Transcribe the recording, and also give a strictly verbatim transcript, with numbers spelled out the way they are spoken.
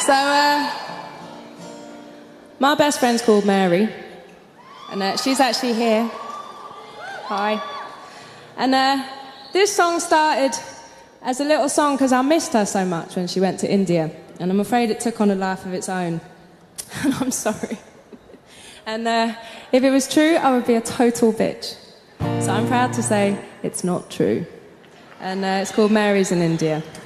So, uh, my best friend's called Mary, and uh, she's actually here. Hi. And uh, this song started as a little song because I missed her so much when she went to India, and I'm afraid it took on a life of its own. And I'm sorry. And uh, if it was true, I would be a total bitch. So I'm proud to say it's not true. And uh, it's called Mary's in India.